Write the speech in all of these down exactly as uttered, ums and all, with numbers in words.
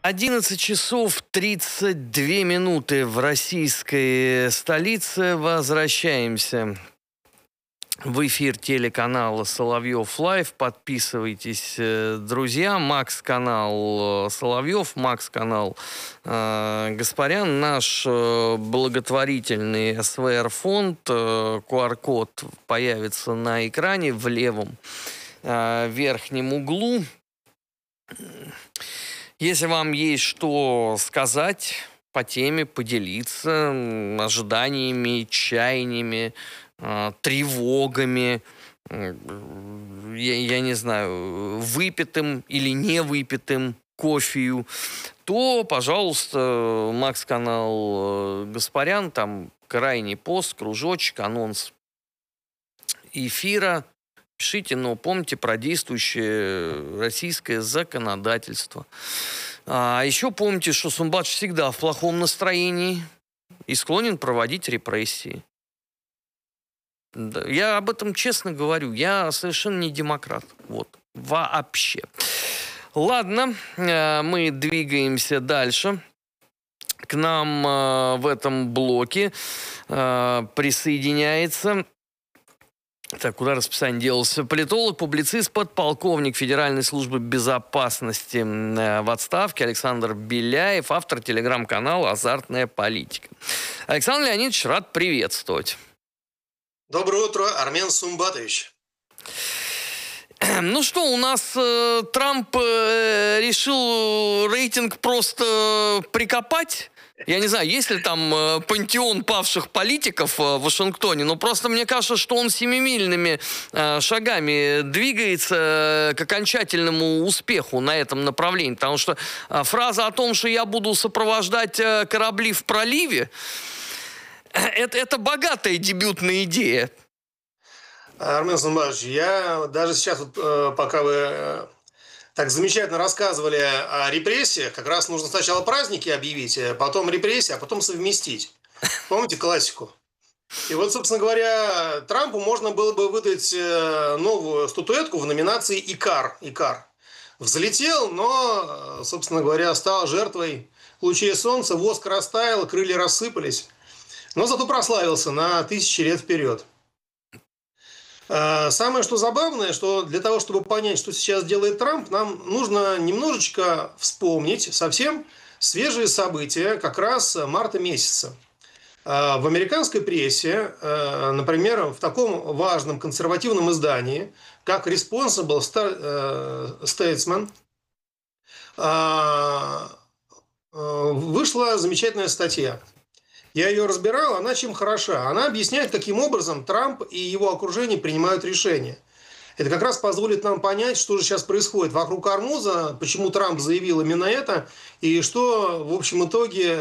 одиннадцать часов тридцать две минуты в российской столице. Возвращаемся в эфир телеканала Соловьев Лайв. Подписывайтесь, друзья. Макс канал Соловьев, Макс канал э, Гаспарян. Наш э, благотворительный эс вэ эр фонд. Э, ку ар код появится на экране в левом э, верхнем углу. Если вам есть что сказать по теме, поделиться ожиданиями, чаяниями, э, тревогами, э, я, я не знаю, выпитым или не выпитым кофею, то, пожалуйста, Макс-канал Гаспарян, там крайний пост, кружочек, анонс эфира. Пишите, но помните про действующее российское законодательство. А еще помните, что Сумбадж всегда в плохом настроении и склонен проводить репрессии. Да, я об этом честно говорю. Я совершенно не демократ. Вот. Вообще. Ладно, мы двигаемся дальше. К нам в этом блоке присоединяется... Так, куда расписание делалось? Политолог, публицист, подполковник Федеральной службы безопасности в отставке Александр Беляев, автор телеграм-канала «Азартная политика». Александр Леонидович, рад приветствовать. Доброе утро, Армен Сумбатович. Ну что, у нас э, Трамп э, решил рейтинг просто прикопать? Я не знаю, есть ли там э, пантеон павших политиков э, в Вашингтоне, но просто мне кажется, что он семимильными э, шагами двигается э, к окончательному успеху на этом направлении. Потому что э, фраза о том, что я буду сопровождать э, корабли в проливе, э, это, это богатая дебютная идея. Армен Сумбатович, я даже сейчас, вот, э, пока вы... Э... так замечательно рассказывали о репрессиях. Как раз нужно сначала праздники объявить, потом репрессии, а потом совместить. Помните классику? И вот, собственно говоря, Трампу можно было бы выдать новую статуэтку в номинации «Икар». Икар. Взлетел, но, собственно говоря, стал жертвой лучей солнца, воск растаял, крылья рассыпались. Но зато прославился на тысячи лет вперед. Самое что забавное, что для того, чтобы понять, что сейчас делает Трамп, нам нужно немножечко вспомнить совсем свежие события как раз марта месяца. В американской прессе, например, в таком важном консервативном издании, как Responsible Statesman, вышла замечательная статья. Я ее разбирал, она чем хороша. Она объясняет, каким образом Трамп и его окружение принимают решения. Это как раз позволит нам понять, что же сейчас происходит вокруг Ормуза, почему Трамп заявил именно это, и что в общем итоге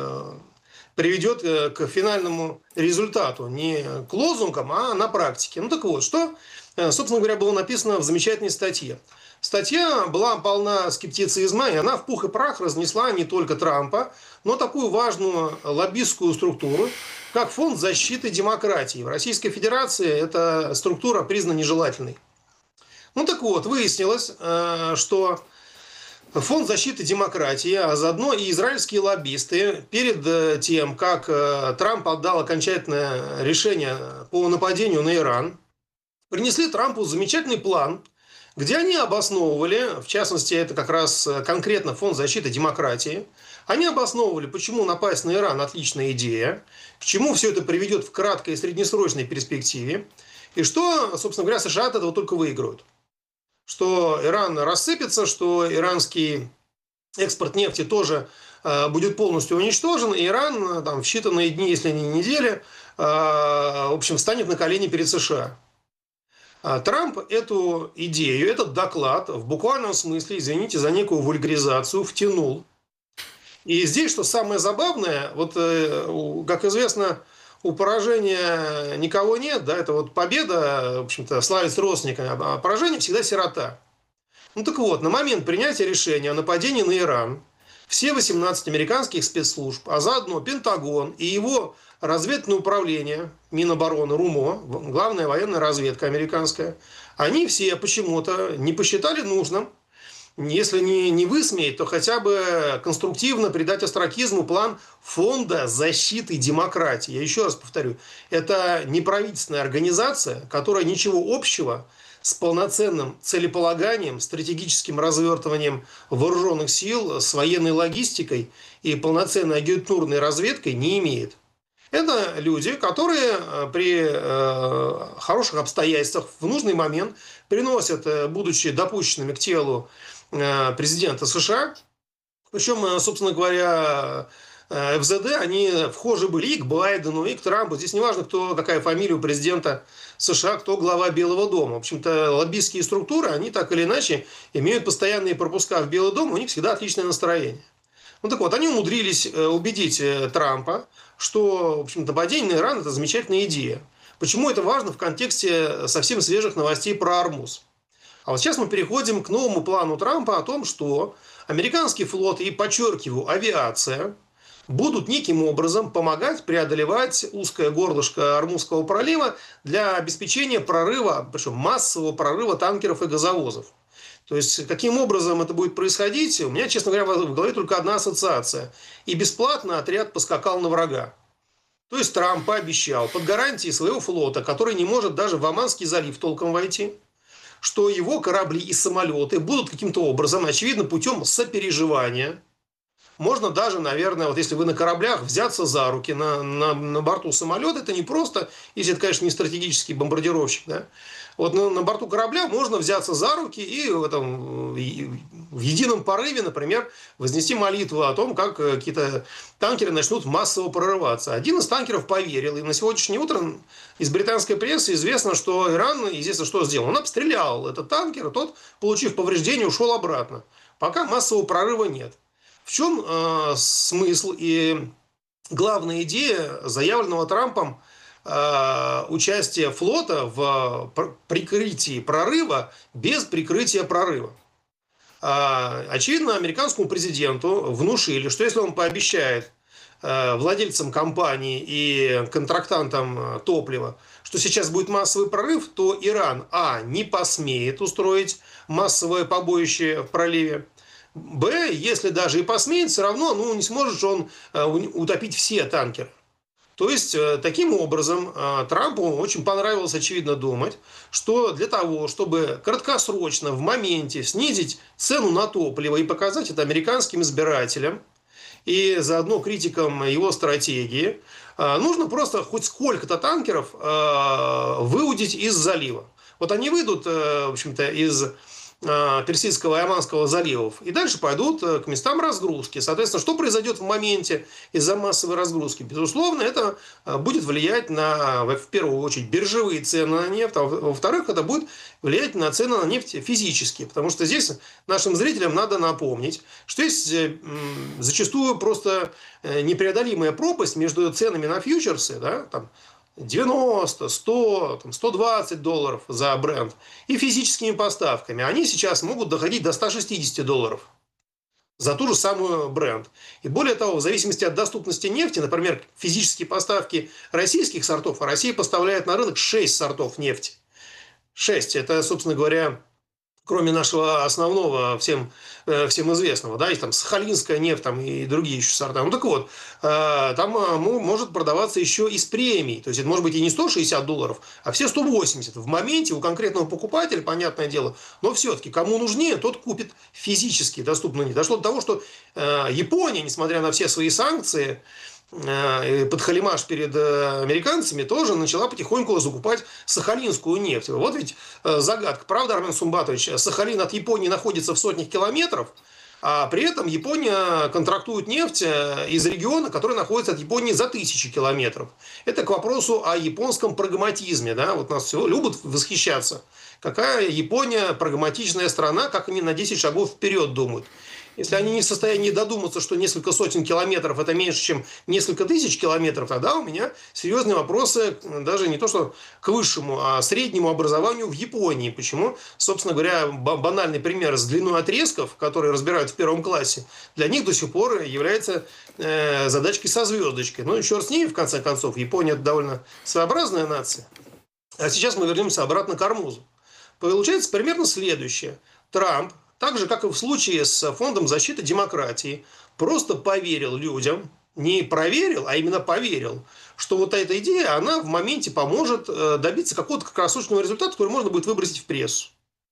приведет к финальному результату. Не к лозунгам, а на практике. Ну так вот, что, собственно говоря, было написано в замечательной статье. Статья была полна скептицизма, и она в пух и прах разнесла не только Трампа, но такую важную лоббистскую структуру, как Фонд защиты демократии. В Российской Федерации эта структура признана нежелательной. Ну так вот, выяснилось, что Фонд защиты демократии, а заодно и израильские лоббисты, перед тем, как Трамп отдал окончательное решение по нападению на Иран, принесли Трампу замечательный план, где они обосновывали, в частности, это как раз конкретно Фонд защиты демократии, они обосновывали, почему напасть на Иран – отличная идея, к чему все это приведет в краткой и среднесрочной перспективе, и что, собственно говоря, США от этого только выиграют. Что Иран рассыпется, что иранский экспорт нефти тоже э, будет полностью уничтожен, и Иран там, в считанные дни, если не недели, э, в общем, встанет на колени перед США. Трамп эту идею, этот доклад в буквальном смысле, извините за некую вульгаризацию, втянул. И здесь, что самое забавное, вот, как известно, у поражения никого нет, да, это вот победа, в общем-то, славится родственниками, а поражение всегда сирота. Ну так вот, на момент принятия решения о нападении на Иран все восемнадцать американских спецслужб, а заодно Пентагон и его разведывательное управление Минобороны РУМО, главная военная разведка американская, они все почему-то не посчитали нужным если не, не высмеять, то хотя бы конструктивно придать остракизму план Фонда защиты демократии. Я еще раз повторю, это неправительственная организация, которая ничего общего с полноценным целеполаганием, стратегическим развертыванием вооруженных сил, с военной логистикой и полноценной агентурной разведкой не имеет. Это люди, которые при э, хороших обстоятельствах в нужный момент приносят, будучи допущенными к телу э, президента США, причем, собственно говоря, эф зэ дэ, они вхожи были и к Байдену, и к Трампу. Здесь не важно, кто, какая фамилия у президента США, кто глава Белого дома. В общем-то, лоббистские структуры, они так или иначе имеют постоянные пропуска в Белый дом, у них всегда отличное настроение. Ну так вот, они умудрились убедить Трампа, что, в общем-то, нападение на Иран – это замечательная идея. Почему это важно в контексте совсем свежих новостей про Ормуз? А вот сейчас мы переходим к новому плану Трампа о том, что американский флот и, подчеркиваю, авиация будут неким образом помогать преодолевать узкое горлышко Ормузского пролива для обеспечения прорыва, причем массового прорыва танкеров и газовозов. То есть, каким образом это будет происходить, у меня, честно говоря, в голове только одна ассоциация. И бесплатно отряд поскакал на врага. То есть, Трамп пообещал под гарантией своего флота, который не может даже в Оманский залив толком войти, что его корабли и самолеты будут каким-то образом, очевидно, путем сопереживания. Можно даже, наверное, вот если вы на кораблях, взяться за руки на, на, на борту самолета. Это не просто, если это, конечно, не стратегический бомбардировщик, да? Вот на, на борту корабля можно взяться за руки и в, этом, в едином порыве, например, вознести молитву о том, как какие-то танкеры начнут массово прорываться. Один из танкеров поверил, и на сегодняшнее утро из британской прессы известно, что Иран, естественно, что сделал? Он обстрелял этот танкер, а тот, получив повреждение, ушел обратно. Пока массового прорыва нет. В чем э, смысл и главная идея заявленного Трампом участие флота в прикрытии прорыва без прикрытия прорыва? Очевидно, американскому президенту внушили, что если он пообещает владельцам компании и контрактантам топлива, что сейчас будет массовый прорыв, то Иран, а, не посмеет устроить массовое побоище в проливе, б, если даже и посмеет, все равно ну, не сможет же он утопить все танкеры. То есть, таким образом, Трампу очень понравилось, очевидно, думать, что для того, чтобы краткосрочно, в моменте снизить цену на топливо и показать это американским избирателям и заодно критикам его стратегии, нужно просто хоть сколько-то танкеров выудить из залива. Вот они выйдут, в общем-то, из Персидского и Оманского заливов и дальше пойдут к местам разгрузки. Соответственно, что произойдет в моменте из-за массовой разгрузки? Безусловно, это будет влиять на, в первую очередь, биржевые цены на нефть, а во-вторых, это будет влиять на цены на нефть физически. Потому что здесь нашим зрителям надо напомнить, что есть зачастую просто непреодолимая пропасть между ценами на фьючерсы, да, там, девяносто, сто, сто двадцать долларов за бренд и физическими поставками. Они сейчас могут доходить до ста шестидесяти долларов за ту же самую бренд. И более того, в зависимости от доступности нефти, например, физические поставки российских сортов, а Россия поставляет на рынок шесть сортов нефти. шесть. Это, собственно говоря, кроме нашего основного, всем, всем известного, да, есть там сахалинская нефть там, и другие еще сорта. Ну так вот, там может продаваться еще и с премией. То есть это может быть и не сто шестьдесят долларов, а все сто восемьдесят. В моменте у конкретного покупателя, понятное дело, но все-таки кому нужнее, тот купит физически доступно. Дошло до того, что Япония, несмотря на все свои санкции, под халимаш перед американцами, тоже начала потихоньку закупать сахалинскую нефть. Вот ведь загадка. Правда, Армен Сумбатович? Сахалин от Японии находится в сотнях километров, а при этом Япония контрактует нефть из региона, который находится от Японии за тысячи километров. Это к вопросу о японском прагматизме. Да? Вот нас все любят восхищаться. Какая Япония прагматичная страна, как они на десять шагов вперед думают. Если они не в состоянии додуматься, что несколько сотен километров – это меньше, чем несколько тысяч километров, тогда у меня серьезные вопросы даже не то что к высшему, а среднему образованию в Японии. Почему? Собственно говоря, банальный пример с длиной отрезков, которые разбирают в первом классе, для них до сих пор является э, задачкой со звездочкой. Ну и черт с ней, в конце концов. Япония – это довольно своеобразная нация. А сейчас мы вернемся обратно к Ормузу. Получается примерно следующее. Трамп, так же, как и в случае с Фондом защиты демократии, просто поверил людям, не проверил, а именно поверил, что вот эта идея, она в моменте поможет добиться какого-то краткосрочного результата, который можно будет выбросить в прессу.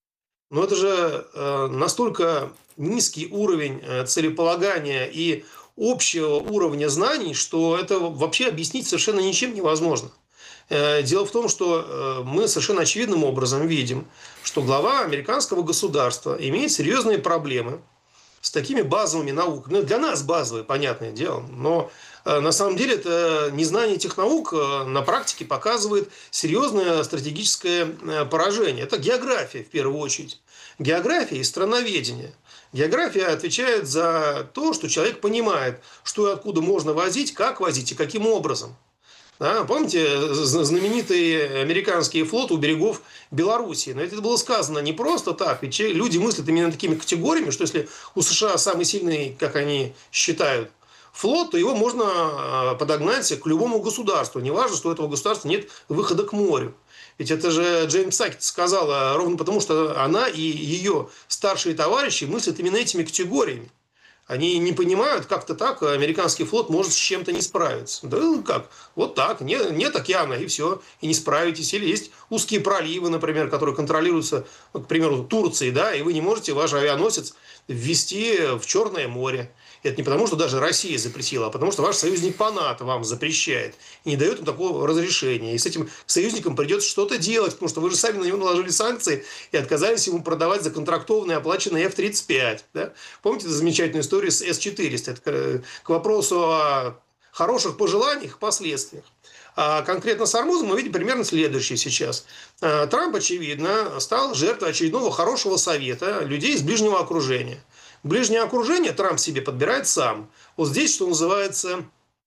Но это же настолько низкий уровень целеполагания и общего уровня знаний, что это вообще объяснить совершенно ничем невозможно. Дело в том, что мы совершенно очевидным образом видим, что глава американского государства имеет серьезные проблемы с такими базовыми науками. Ну, для нас базовые, понятное дело, но на самом деле это незнание этих наук на практике показывает серьезное стратегическое поражение. Это география в первую очередь. География и страноведение. География отвечает за то, что человек понимает, что и откуда можно возить, как возить и каким образом. Да, помните знаменитый американский флот у берегов Белоруссии? Но это было сказано не просто так. Ведь люди мыслят именно такими категориями, что если у США самый сильный, как они считают, флот, то его можно подогнать к любому государству. Неважно, что у этого государства нет выхода к морю. Ведь это же Джеймс Сакет сказала ровно потому, что она и ее старшие товарищи мыслят именно этими категориями. Они не понимают, как-то так американский флот может с чем-то не справиться. Да как? Вот так. Нет, нет океана, и все. И не справитесь. Или есть узкие проливы, например, которые контролируются, к примеру, Турцией, да, и вы не можете ваш авианосец ввести в Черное море. Это не потому, что даже Россия запретила, а потому, что ваш союзник по НАТО вам запрещает и не дает им такого разрешения. И с этим союзником придется что-то делать, потому что вы же сами на него наложили санкции и отказались ему продавать законтрактованные оплаченные эф тридцать пять. Да? Помните эту замечательную историю с эс четыреста? Это к вопросу о хороших пожеланиях и последствиях. А конкретно с Ормузом мы видим примерно следующее сейчас. Трамп, очевидно, стал жертвой очередного хорошего совета людей из ближнего окружения. Ближнее окружение Трамп себе подбирает сам. Вот здесь, что называется,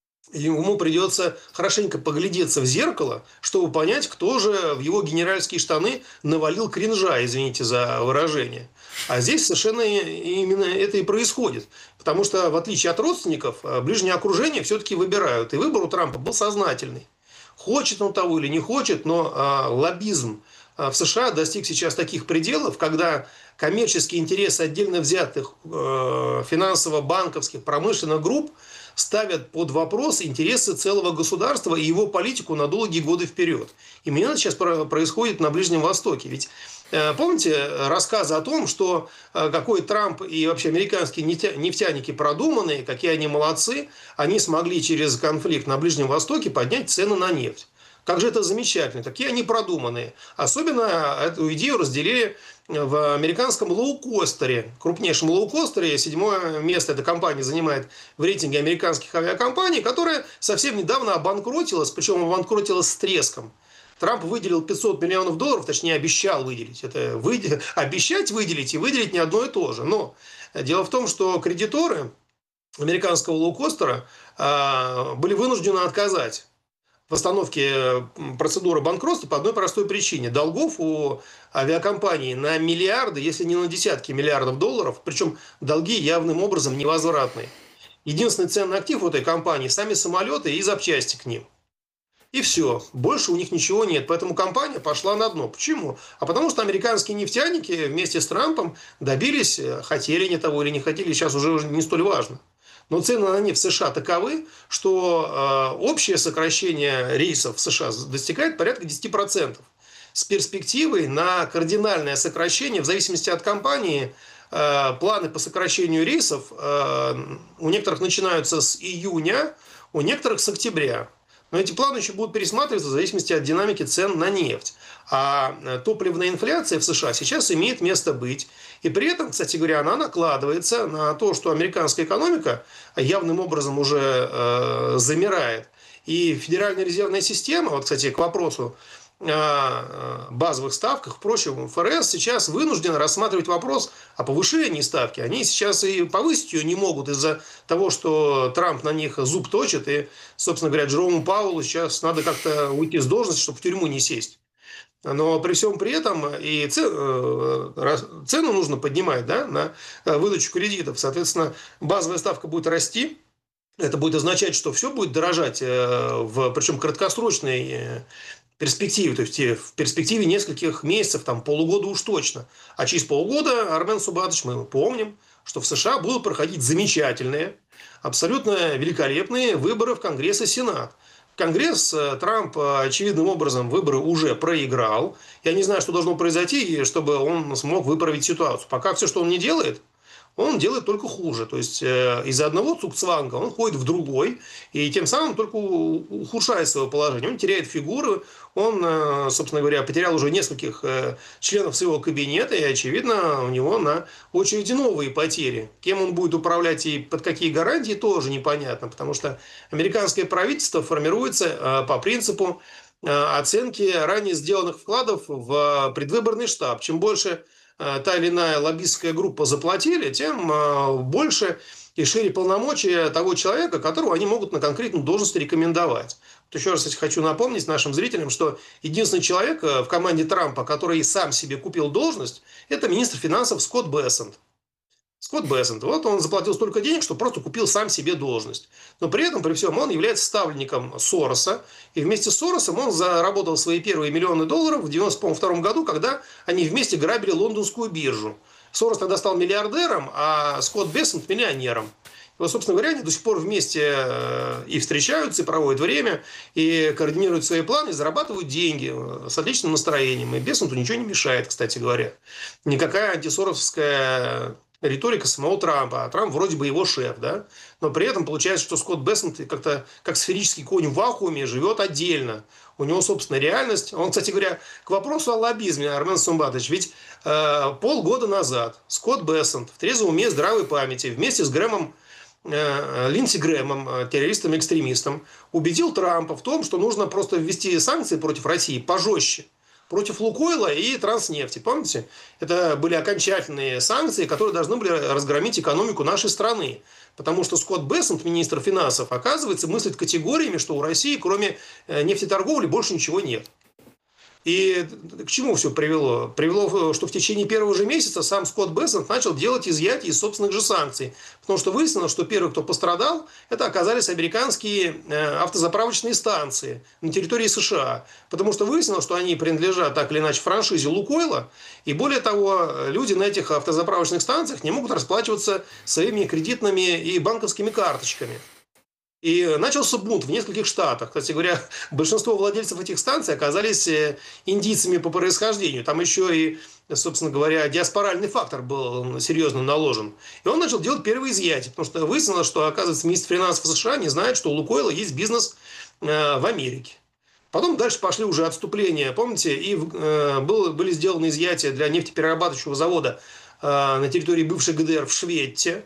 ему придется хорошенько поглядеться в зеркало, чтобы понять, кто же в его генеральские штаны навалил кринжа, извините за выражение. А здесь совершенно именно это и происходит. Потому что, в отличие от родственников, ближнее окружение все-таки выбирают. И выбор у Трампа был сознательный. Хочет он того или не хочет, но а, лоббизм в США достиг сейчас таких пределов, когда коммерческие интересы отдельно взятых э, финансово-банковских промышленных групп ставят под вопрос интересы целого государства и его политику на долгие годы вперед. Именно это сейчас происходит на Ближнем Востоке. Ведь э, помните рассказы о том, что э, какой Трамп и вообще американские нефтяники продуманные, какие они молодцы, они смогли через конфликт на Ближнем Востоке поднять цены на нефть. Как же это замечательно, какие они продуманные. Особенно эту идею разделили в американском лоукостере, крупнейшем лоукостере. Седьмое место эта компания занимает в рейтинге американских авиакомпаний, которая совсем недавно обанкротилась, причем обанкротилась с треском. Трамп выделил пятьсот миллионов долларов, точнее обещал выделить. Это выделить, обещать выделить и выделить не одно и то же. Но дело в том, что кредиторы американского лоукостера были вынуждены отказать в остановке процедуры банкротства по одной простой причине. Долгов у авиакомпаний на миллиарды, если не на десятки миллиардов долларов, причем долги явным образом невозвратные. Единственный ценный актив у этой компании – сами самолеты и запчасти к ним. И все. Больше у них ничего нет. Поэтому компания пошла на дно. Почему? А потому что американские нефтяники вместе с Трампом добились, хотели не того или не хотели, сейчас уже не столь важно. Но цены на нефть в США таковы, что э, общее сокращение рейсов в США достигает порядка десять процентов. С перспективой на кардинальное сокращение, в зависимости от компании, э, планы по сокращению рейсов э, у некоторых начинаются с июня, у некоторых с октября. Но эти планы еще будут пересматриваться в зависимости от динамики цен на нефть. А топливная инфляция в США сейчас имеет место быть. И при этом, кстати говоря, она накладывается на то, что американская экономика явным образом уже э, замирает. И Федеральная резервная система, вот, кстати, к вопросу о базовых ставках, впрочем, эф эр эс сейчас вынужден рассматривать вопрос о повышении ставки. Они сейчас и повысить ее не могут из-за того, что Трамп на них зуб точит. И, собственно говоря, Джерому Пауэллу сейчас надо как-то уйти с должности, чтобы в тюрьму не сесть. Но при всем при этом и цену нужно поднимать, да, на выдачу кредитов. Соответственно, базовая ставка будет расти. Это будет означать, что все будет дорожать, в, причем краткосрочный перспективе, то есть в перспективе нескольких месяцев, там полугода уж точно. А через полгода, Армен Сумбатович, мы помним, что в США будут проходить замечательные, абсолютно великолепные выборы в Конгресс и Сенат. Конгресс Трамп очевидным образом выборы уже проиграл. Я не знаю, что должно произойти, чтобы он смог выправить ситуацию. Пока все, что он не делает, он делает только хуже. То есть э, из одного цугцванга он ходит в другой, и тем самым только ухудшает свое положение. Он теряет фигуры, он, э, собственно говоря, потерял уже нескольких э, членов своего кабинета, и, очевидно, у него на очереди новые потери. Кем он будет управлять и под какие гарантии, тоже непонятно, потому что американское правительство формируется э, по принципу э, оценки ранее сделанных вкладов в предвыборный штаб. Чем больше та или иная лоббистская группа заплатили, тем больше и шире полномочия того человека, которого они могут на конкретную должность рекомендовать. Вот еще раз, кстати, хочу напомнить нашим зрителям, что единственный человек в команде Трампа, который сам себе купил должность, это министр финансов Скотт Бессент. Скотт Бессент. Вот он заплатил столько денег, что просто купил сам себе должность. Но при этом, при всем, он является ставленником Сороса. И вместе с Соросом он заработал свои первые миллионы долларов в девяносто втором году, когда они вместе грабили лондонскую биржу. Сорос тогда стал миллиардером, а Скотт Бессент – миллионером. И вот, собственно говоря, они до сих пор вместе и встречаются, и проводят время, и координируют свои планы, и зарабатывают деньги с отличным настроением. И Бессенту ничего не мешает, кстати говоря. Никакая антисоросовская риторика самого Трампа, а Трамп вроде бы его шеф, да, но при этом получается, что Скотт Бессент как-то как сферический конь в вакууме живет отдельно. У него собственная реальность. Он, кстати говоря, к вопросу о лоббизме, Армен Сумбатович, ведь э, полгода назад Скотт Бессент в трезвом уме, здравой памяти вместе с Грэмом, э, Линдси Грэмом, э, террористом-экстремистом, убедил Трампа в том, что нужно просто ввести санкции против России пожестче. Против Лукойла и Транснефти. Помните? Это были окончательные санкции, которые должны были разгромить экономику нашей страны. Потому что Скотт Бессент, министр финансов, оказывается, мыслит категориями, что у России, кроме нефтеторговли, больше ничего нет. И к чему все привело? Привело, что в течение первого же месяца сам Скотт Бессент начал делать изъятие из собственных же санкций. Потому что выяснилось, что первые, кто пострадал, это оказались американские автозаправочные станции на территории США. Потому что выяснилось, что они принадлежат так или иначе франшизе Лукойла. И более того, люди на этих автозаправочных станциях не могут расплачиваться своими кредитными и банковскими карточками. И начался бунт в нескольких штатах. Кстати говоря, большинство владельцев этих станций оказались индийцами по происхождению. Там еще и, собственно говоря, диаспоральный фактор был серьезно наложен. И он начал делать первые изъятия, потому что выяснилось, что, оказывается, министр финансов США не знает, что у Лукойла есть бизнес в Америке. Потом дальше пошли уже отступления, помните, и были сделаны изъятия для нефтеперерабатывающего завода на территории бывшей ГДР в Шведте,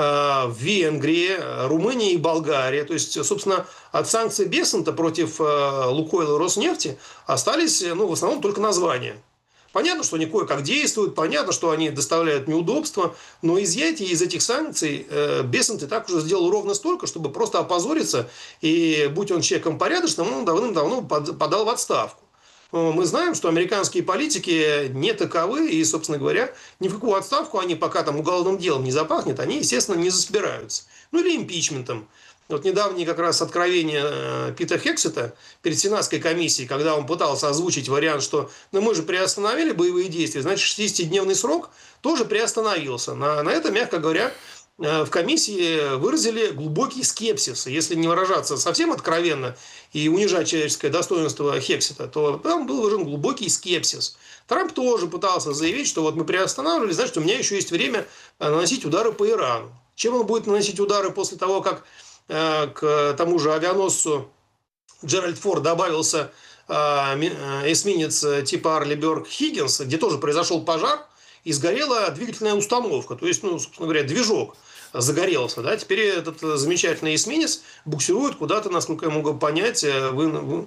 в Венгрии, Румынии и Болгарии. То есть, собственно, от санкций Бессента против Лукойла и Роснефти остались, ну, в основном только названия. Понятно, что они кое-как действуют, понятно, что они доставляют неудобства, но изъятие из этих санкций Бессент и так уже сделал ровно столько, чтобы просто опозориться, и, будь он человеком порядочным, он давным-давно подал в отставку. Мы знаем, что американские политики не таковы, и, собственно говоря, ни в какую отставку они, пока там уголовным делом не запахнет, они, естественно, не засобираются. Ну или импичментом. Вот недавние как раз откровения Пита Хексета перед Сенатской комиссией, когда он пытался озвучить вариант, что ну, мы же приостановили боевые действия, значит, шестидесятидневный срок тоже приостановился. На, на это, мягко говоря, в комиссии выразили глубокий скепсис. Если не выражаться совсем откровенно и унижать человеческое достоинство Хексета, то там был выражен глубокий скепсис. Трамп тоже пытался заявить, что вот мы приостанавливали, значит, у меня еще есть время наносить удары по Ирану. Чем он будет наносить удары после того, как э, к тому же авианосцу Джеральд Форд добавился э, эсминец типа Арли Бёрд Хиггинс, где тоже произошел пожар, и сгорела двигательная установка, то есть, ну, собственно говоря, движок загорелся. Да? Теперь этот замечательный эсминец буксирует куда-то, насколько я могу понять, в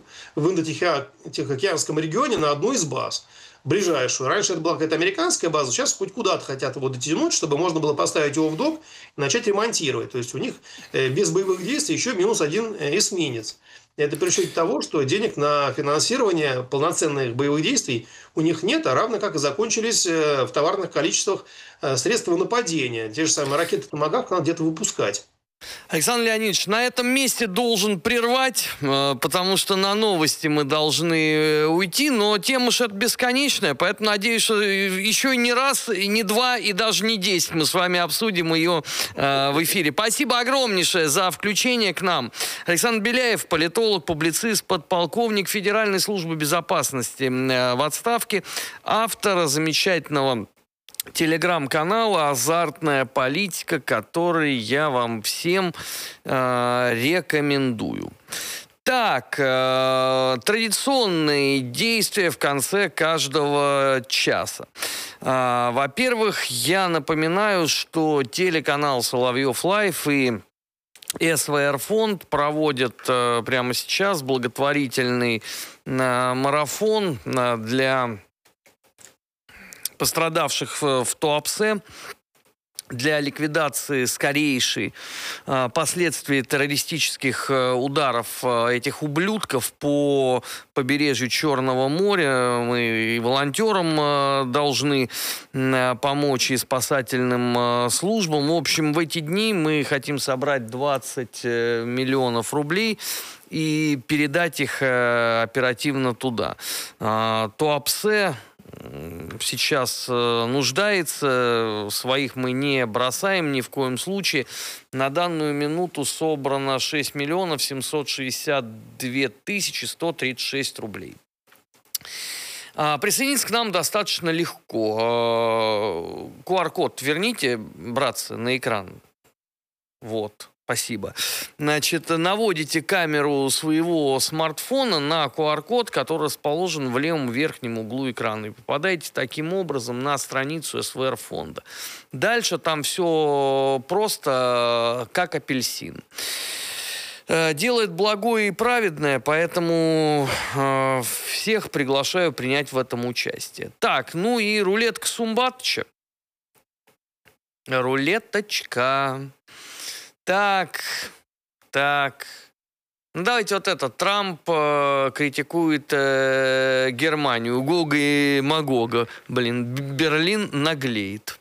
Индо-Тихоокеанском регионе на одну из баз. Ближайшую. Раньше это была какая-то американская база, сейчас хоть куда-то хотят его дотянуть, чтобы можно было поставить его в док и начать ремонтировать. То есть у них без боевых действий еще минус один эсминец. Это при учете того, что денег на финансирование полноценных боевых действий у них нет, а равно как и закончились в товарных количествах средства нападения. Те же самые ракеты «Томагавк» надо где-то выпускать. Александр Леонидович, на этом месте должен прервать, потому что на новости мы должны уйти, но тема же бесконечная, поэтому надеюсь, что еще и не раз, и не два, и даже не десять мы с вами обсудим ее в эфире. Спасибо огромнейшее за включение к нам. Александр Беляев, политолог, публицист, подполковник Федеральной службы безопасности в отставке, автор замечательного телеграм-канала «Азартная политика», который я вам всем э, рекомендую. Так, э, традиционные действия в конце каждого часа. Э, во-первых, я напоминаю, что телеканал «Соловьев Лайв» и эс вэ эр фонд проводят э, прямо сейчас благотворительный э, марафон э, для пострадавших в, в Туапсе, для ликвидации скорейшей э, последствий террористических э, ударов э, этих ублюдков по побережью Черного моря. Мы и волонтерам э, должны э, помочь, и спасательным э, службам. В общем, в эти дни мы хотим собрать двадцать э, миллионов рублей и передать их э, оперативно туда. Э, Туапсе сейчас э, нуждается, своих мы не бросаем ни в коем случае. На данную минуту собрано шесть миллионов семьсот шестьдесят две тысячи сто тридцать шесть рублей. А, присоединиться к нам достаточно легко. ку ар код верните, братцы, на экран. Вот. Спасибо. Значит, наводите камеру своего смартфона на ку ар код, который расположен в левом верхнем углу экрана. И попадаете таким образом на страницу эс вэ эр фонда. Дальше там все просто как апельсин. Делает благое и праведное, поэтому э, всех приглашаю принять в этом участие. Так, ну и рулетка Сумбатыча. Рулеточка. Так, так. Ну, давайте вот это. Трамп э, критикует э, Германию. Гога и Магога. Блин, Берлин наглеет.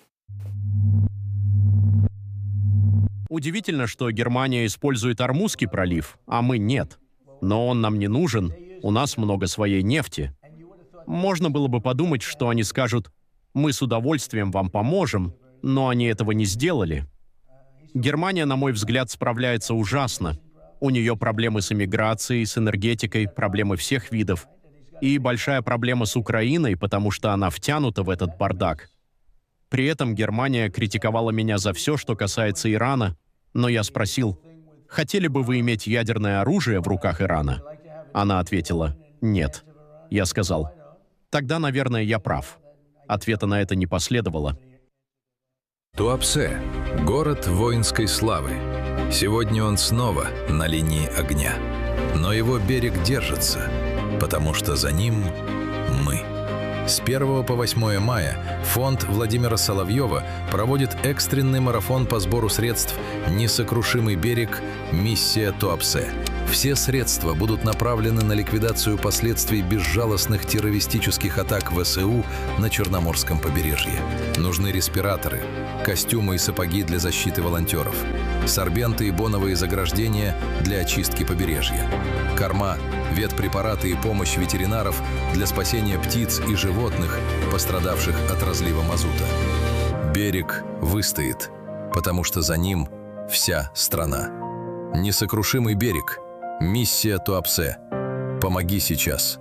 Удивительно, что Германия использует Ормузский пролив, а мы нет. Но он нам не нужен, у нас много своей нефти. Можно было бы подумать, что они скажут: мы с удовольствием вам поможем, но они этого не сделали. Германия, на мой взгляд, справляется ужасно. У нее проблемы с эмиграцией, с энергетикой, проблемы всех видов. И большая проблема с Украиной, потому что она втянута в этот бардак. При этом Германия критиковала меня за все, что касается Ирана, но я спросил: хотели бы вы иметь ядерное оружие в руках Ирана? Она ответила: нет. Я сказал: тогда, наверное, я прав. Ответа на это не последовало. Туапсе – город воинской славы. Сегодня он снова на линии огня. Но его берег держится, потому что за ним мы. С первого по восьмое мая фонд Владимира Соловьева проводит экстренный марафон по сбору средств «Несокрушимый берег. Миссия Туапсе». Все средства будут направлены на ликвидацию последствий безжалостных террористических атак вэ эс у на Черноморском побережье. Нужны респираторы, костюмы и сапоги для защиты волонтеров, сорбенты и боновые заграждения для очистки побережья, корма, ветпрепараты и помощь ветеринаров для спасения птиц и животных, пострадавших от разлива мазута. Берег выстоит, потому что за ним вся страна. Несокрушимый берег. Миссия Туапсе. Помоги сейчас.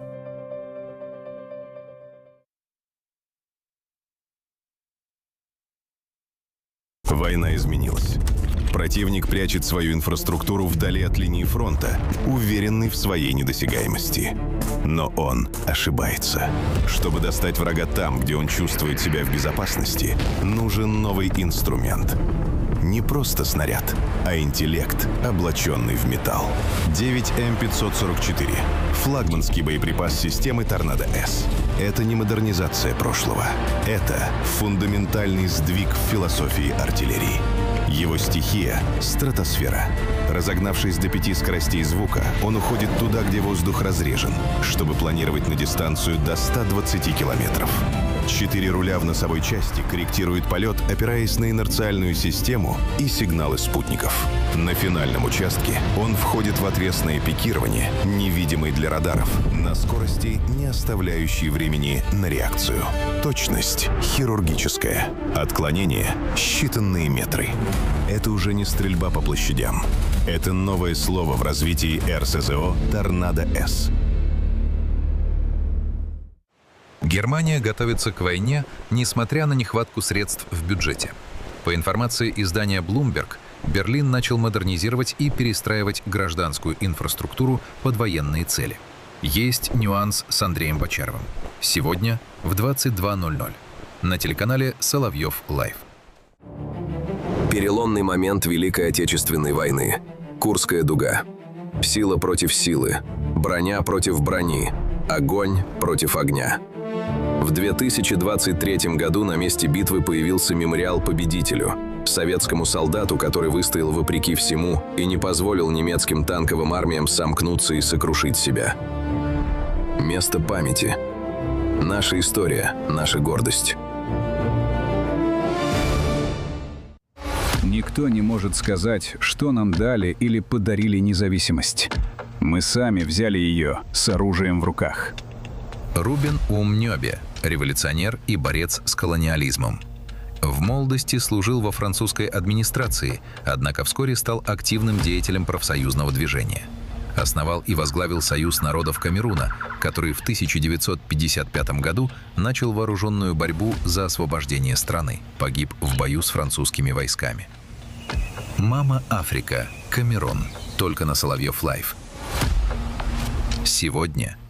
Война изменилась. Противник прячет свою инфраструктуру вдали от линии фронта, уверенный в своей недосягаемости. Но он ошибается. Чтобы достать врага там, где он чувствует себя в безопасности, нужен новый инструмент. Не просто снаряд, а интеллект, облаченный в металл. девять эм пятьсот сорок четыре. Флагманский боеприпас системы Торнадо-С. Это не модернизация прошлого. Это фундаментальный сдвиг в философии артиллерии. Его стихия — стратосфера. Разогнавшись до пяти скоростей звука, он уходит туда, где воздух разрежен, чтобы планировать на дистанцию до ста двадцати километров. Четыре руля в носовой части корректируют полет, опираясь на инерциальную систему и сигналы спутников. На финальном участке он входит в отвесное пикирование, невидимый для радаров, на скорости, не оставляющей времени на реакцию. Точность хирургическая. Отклонение — считанные метры. Это уже не стрельба по площадям. Это новое слово в развитии эр эс зэ о «Торнадо-С». Германия готовится к войне, несмотря на нехватку средств в бюджете. По информации издания Bloomberg, Берлин начал модернизировать и перестраивать гражданскую инфраструктуру под военные цели. Есть нюанс с Андреем Бочаровым. Сегодня в двадцать два ноль ноль на телеканале Соловьев Лайв. Переломный момент Великой Отечественной войны. Курская дуга. Сила против силы. Броня против брони. Огонь против огня. В две тысячи двадцать третьем году на месте битвы появился мемориал победителю, советскому солдату, который выстоял вопреки всему и не позволил немецким танковым армиям сомкнуться и сокрушить себя. Место памяти. Наша история, наша гордость. Никто не может сказать, что нам дали или подарили независимость. Мы сами взяли ее с оружием в руках. Рубен Умнёбе, революционер и борец с колониализмом. В молодости служил во французской администрации, однако вскоре стал активным деятелем профсоюзного движения. Основал и возглавил Союз народов Камеруна, который в тысяча девятьсот пятьдесят пятом году начал вооруженную борьбу за освобождение страны. Погиб в бою с французскими войсками. «Мама Африка. Камерун». Только на Соловьев Лайв. Сегодня